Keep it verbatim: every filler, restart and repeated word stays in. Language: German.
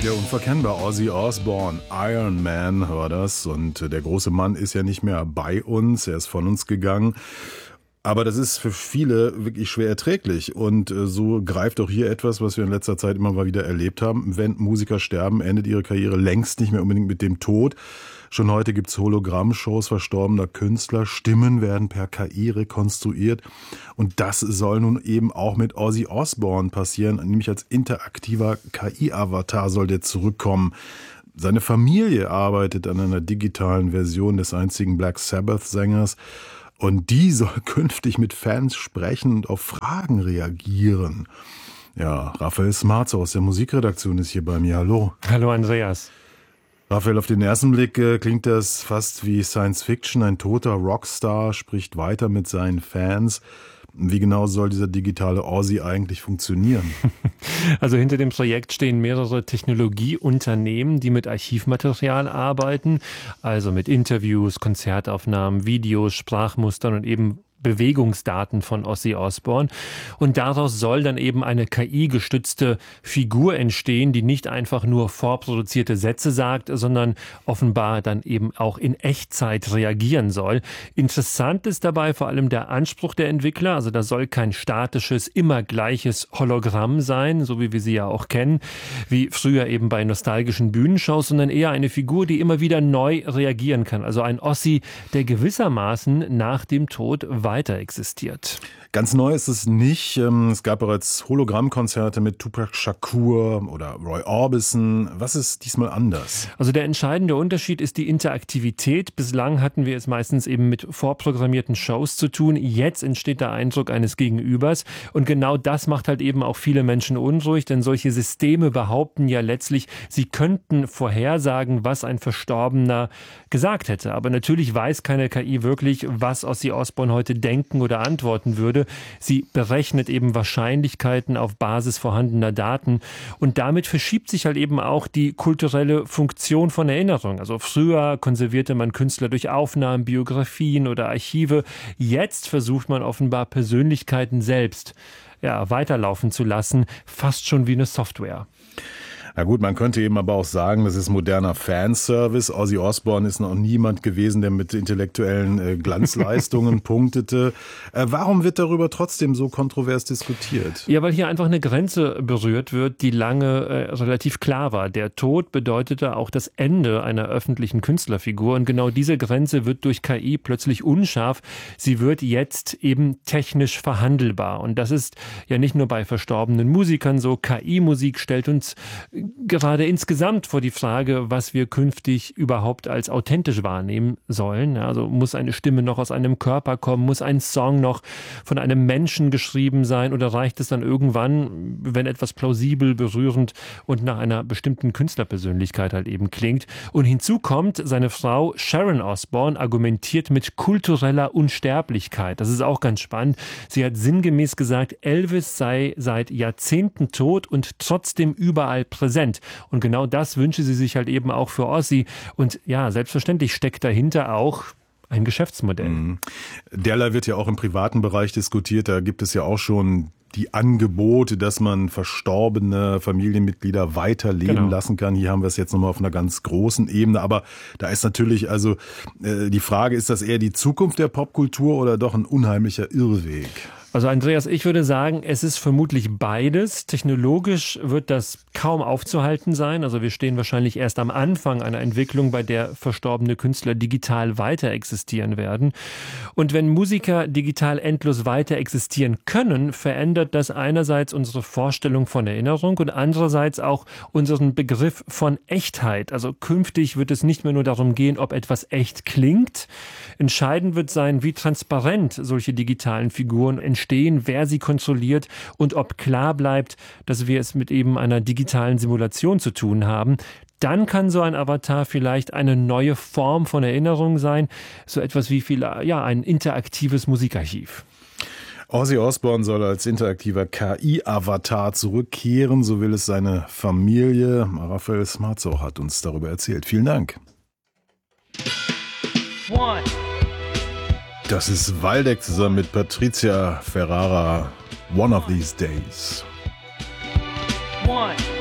Ja, unverkennbar. Ozzy Osbourne, Iron Man war das. Und der große Mann ist ja nicht mehr bei uns, er ist von uns gegangen. Aber das ist für viele wirklich schwer erträglich. Und so greift auch hier etwas, was wir in letzter Zeit immer mal wieder erlebt haben. Wenn Musiker sterben, endet ihre Karriere längst nicht mehr unbedingt mit dem Tod. Schon heute gibt's Hologrammshows verstorbener Künstler. Stimmen werden per K I rekonstruiert. Und das soll nun eben auch mit Ozzy Osbourne passieren. Nämlich als interaktiver K I-Avatar soll der zurückkommen. Seine Familie arbeitet an einer digitalen Version des einzigen Black Sabbath-Sängers. Und die soll künftig mit Fans sprechen und auf Fragen reagieren. Ja, Raphael Smarzo aus der Musikredaktion ist hier bei mir. Hallo. Hallo Andreas. Raphael, auf den ersten Blick äh, klingt das fast wie Science Fiction. Ein toter Rockstar spricht weiter mit seinen Fans. Wie genau soll dieser digitale Ozzy eigentlich funktionieren? Also hinter dem Projekt stehen mehrere Technologieunternehmen, die mit Archivmaterial arbeiten, also mit Interviews, Konzertaufnahmen, Videos, Sprachmustern und eben Bewegungsdaten von Ozzy Osbourne. Und daraus soll dann eben eine K I-gestützte Figur entstehen, die nicht einfach nur vorproduzierte Sätze sagt, sondern offenbar dann eben auch in Echtzeit reagieren soll. Interessant ist dabei vor allem der Anspruch der Entwickler. Also da soll kein statisches, immer gleiches Hologramm sein, so wie wir sie ja auch kennen, wie früher eben bei nostalgischen Bühnenshows, sondern eher eine Figur, die immer wieder neu reagieren kann. Also ein Ozzy, der gewissermaßen nach dem Tod weiter existiert. Ganz neu ist es nicht. Es gab bereits Hologrammkonzerte mit Tupac Shakur oder Roy Orbison. Was ist diesmal anders? Also der entscheidende Unterschied ist die Interaktivität. Bislang hatten wir es meistens eben mit vorprogrammierten Shows zu tun. Jetzt entsteht der Eindruck eines Gegenübers. Und genau das macht halt eben auch viele Menschen unruhig, denn solche Systeme behaupten ja letztlich, sie könnten vorhersagen, was ein Verstorbener gesagt hätte. Aber natürlich weiß keine K I wirklich, was Ozzy Osbourne heute denken oder antworten würde. Sie berechnet eben Wahrscheinlichkeiten auf Basis vorhandener Daten und damit verschiebt sich halt eben auch die kulturelle Funktion von Erinnerung. Also früher konservierte man Künstler durch Aufnahmen, Biografien oder Archive. Jetzt versucht man offenbar Persönlichkeiten selbst ja, weiterlaufen zu lassen, fast schon wie eine Software. Na gut, man könnte eben aber auch sagen, das ist moderner Fanservice. Ozzy Osbourne ist noch niemand gewesen, der mit intellektuellen äh, Glanzleistungen punktete. Äh, warum wird darüber trotzdem so kontrovers diskutiert? Ja, weil hier einfach eine Grenze berührt wird, die lange äh, relativ klar war. Der Tod bedeutete auch das Ende einer öffentlichen Künstlerfigur. Und genau diese Grenze wird durch K I plötzlich unscharf. Sie wird jetzt eben technisch verhandelbar. Und das ist ja nicht nur bei verstorbenen Musikern so. K I-Musik stellt uns gerade insgesamt vor die Frage, was wir künftig überhaupt als authentisch wahrnehmen sollen. Also muss eine Stimme noch aus einem Körper kommen, muss ein Song noch von einem Menschen geschrieben sein oder reicht es dann irgendwann, wenn etwas plausibel, berührend und nach einer bestimmten Künstlerpersönlichkeit halt eben klingt. Und hinzu kommt, seine Frau Sharon Osbourne argumentiert mit kultureller Unsterblichkeit. Das ist auch ganz spannend. Sie hat sinngemäß gesagt, Elvis sei seit Jahrzehnten tot und trotzdem überall präsent. Und genau das wünsche sie sich halt eben auch für Ozzy. Und ja, selbstverständlich steckt dahinter auch ein Geschäftsmodell. Mhm. Derlei wird ja auch im privaten Bereich diskutiert. Da gibt es ja auch schon die Angebote, dass man verstorbene Familienmitglieder weiterleben genau. lassen kann. Hier haben wir es jetzt nochmal auf einer ganz großen Ebene. Aber da ist natürlich also äh, die Frage, ist das eher die Zukunft der Popkultur oder doch ein unheimlicher Irrweg? Also Andreas, ich würde sagen, es ist vermutlich beides. Technologisch wird das kaum aufzuhalten sein. Also wir stehen wahrscheinlich erst am Anfang einer Entwicklung, bei der verstorbene Künstler digital weiter existieren werden. Und wenn Musiker digital endlos weiter existieren können, verändert das einerseits unsere Vorstellung von Erinnerung und andererseits auch unseren Begriff von Echtheit. Also künftig wird es nicht mehr nur darum gehen, ob etwas echt klingt. Entscheidend wird sein, wie transparent solche digitalen Figuren entstehen. Stehen, wer sie kontrolliert und ob klar bleibt, dass wir es mit eben einer digitalen Simulation zu tun haben. Dann kann so ein Avatar vielleicht eine neue Form von Erinnerung sein, so etwas wie viel, ja, ein interaktives Musikarchiv. Ozzy Osbourne soll als interaktiver K I-Avatar zurückkehren, so will es seine Familie. Raphael Smarzo hat uns darüber erzählt. Vielen Dank. One. Das ist Waldeck zusammen mit Patricia Ferrara. One of these days. One.